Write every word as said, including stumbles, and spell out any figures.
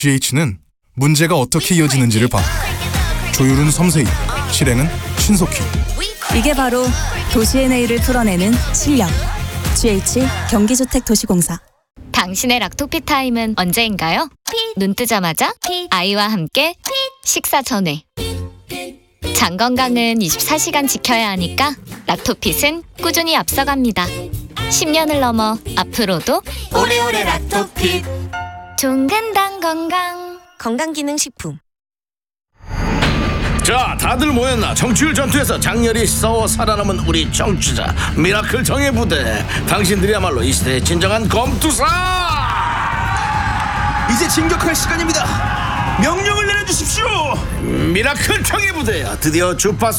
지에이치는 문제가 어떻게 이어지는지를 봐. 조율은 섬세히, 실행은 신속히. 이게 바로 도시의 내일을 풀어내는 실력. 지에이치 경기주택도시공사. 당신의 락토피 타임은 언제인가요? 눈 뜨자마자 아이와 함께 식사 전에. 장 건강은 이십사 시간 지켜야 하니까 락토핏은 꾸준히 앞서갑니다. 십 년을 넘어 앞으로도 오래오래 락토핏. 종근당 건강. 건강기능식품. 자, 다들 모였나? 정치율 전투에서 장렬히 싸워 살아남은 우리 정치자 미라클 정예부대. 당신들이야말로 이 시대의 진정한 검투사. 이제 진격할 시간입니다. 명령을 내려주십시오. 미라클 정예부대야, 드디어 주파수